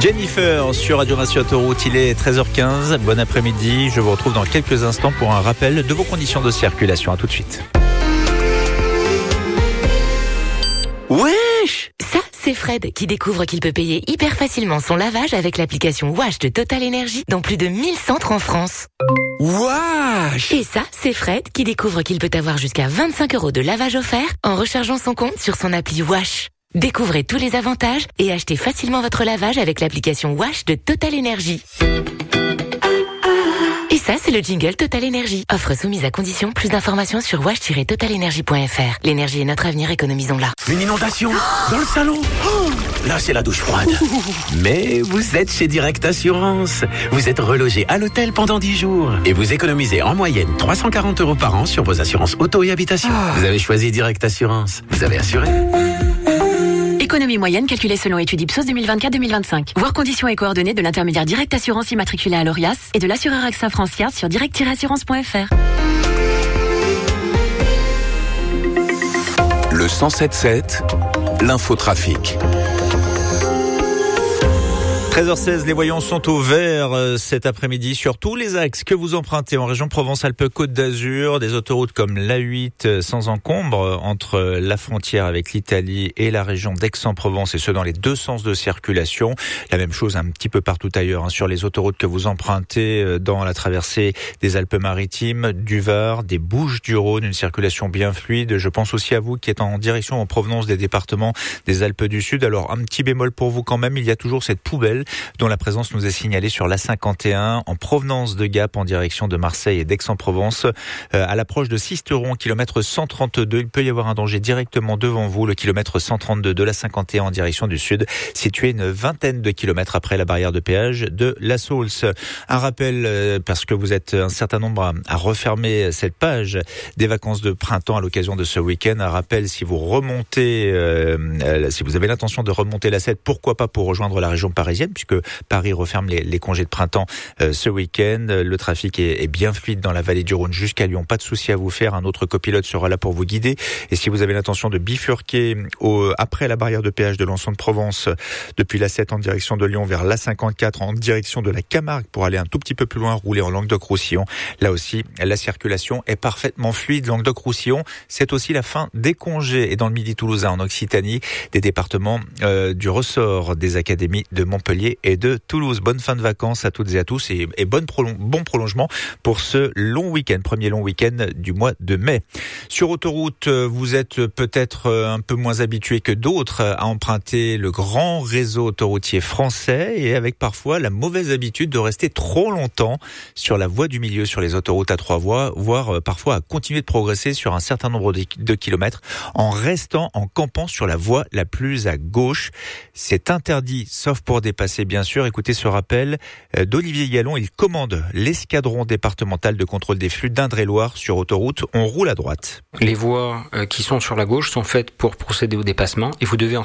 Jennifer sur Radio Massy Autoroute, il est 13h15, bon après-midi, je vous retrouve dans quelques instants pour un rappel de vos conditions de circulation, à tout de suite. Wesh! Ça, c'est Fred qui découvre qu'il peut payer hyper facilement son lavage avec l'application Wash de Total Energy dans plus de 1000 centres en France. Wesh! Et ça, c'est Fred qui découvre qu'il peut avoir jusqu'à 25 € de lavage offert en rechargeant son compte sur son appli Wash. Découvrez tous les avantages et achetez facilement votre lavage avec l'application Wash de Total Energy. Et ça, c'est le jingle Total Energy. Offre soumise à condition. Plus d'informations sur wash-totalenergy.fr. L'énergie est notre avenir, économisons-la. Une inondation dans le salon. Là, c'est la douche froide. Mais vous êtes chez Direct Assurance. Vous êtes relogé à l'hôtel pendant 10 jours. Et vous économisez en moyenne 340 € par an sur vos assurances auto et habitation. Vous avez choisi Direct Assurance. Vous avez assuré. Économie moyenne calculée selon étude Ipsos 2024-2025. Voir conditions et coordonnées de l'intermédiaire Direct Assurance immatriculé à l'ORIAS et de l'assureur AXA France sur direct-assurance.fr. Le 107.7, l'infotrafic. 13h16, les voyants sont au vert cet après-midi sur tous les axes que vous empruntez en région Provence-Alpes-Côte d'Azur. Des autoroutes comme l'A8 sans encombre entre la frontière avec l'Italie et la région d'Aix-en-Provence, et ce dans les deux sens de circulation. La même chose un petit peu partout ailleurs sur les autoroutes que vous empruntez dans la traversée des Alpes-Maritimes, du Var, des Bouches-du-Rhône, une circulation bien fluide. Je pense aussi à vous qui êtes en direction en provenance des départements des Alpes du Sud. Alors un petit bémol pour vous quand même, il y a toujours cette poubelle dont la présence nous est signalée sur l'A51 en provenance de Gap en direction de Marseille et d'Aix-en-Provence. À l'approche de Sisteron, kilomètre 132, il peut y avoir un danger directement devant vous, le kilomètre 132 de l'A51 en direction du sud, situé une vingtaine de kilomètres après la barrière de péage de la Saulce. Un rappel, parce que vous êtes un certain nombre à refermer cette page des vacances de printemps à l'occasion de ce week-end. Un rappel, si vous remontez, si vous avez l'intention de remonter la 7, pourquoi pas pour rejoindre la région parisienne, puisque Paris referme les congés de printemps ce week-end. Le trafic est bien fluide dans la vallée du Rhône jusqu'à Lyon. Pas de souci à vous faire. Un autre copilote sera là pour vous guider. Et si vous avez l'intention de bifurquer après la barrière de péage de Lançon de Provence, depuis la 7 en direction de Lyon vers l'A54 en direction de la Camargue pour aller un tout petit peu plus loin, rouler en Languedoc-Roussillon. Là aussi, la circulation est parfaitement fluide. Languedoc-Roussillon, c'est aussi la fin des congés. Et dans le Midi toulousain, en Occitanie, des départements du ressort des académies de Montpellier et de Toulouse. Bonne fin de vacances à toutes et à tous et bon prolongement pour ce long week-end, premier long week-end du mois de mai. Sur autoroute, vous êtes peut-être un peu moins habitués que d'autres à emprunter le grand réseau autoroutier français et avec parfois la mauvaise habitude de rester trop longtemps sur la voie du milieu sur les autoroutes à 3 voies, voire parfois à continuer de progresser sur un certain nombre de kilomètres en restant, en campant sur la voie la plus à gauche. C'est interdit, sauf pour dépasser bien sûr. Écoutez ce rappel d'Olivier Gallon, il commande l'escadron départemental de contrôle des flux d'Indre-et-Loire sur autoroute. On roule à droite. Les voies qui sont sur la gauche sont faites pour procéder au dépassement et vous devez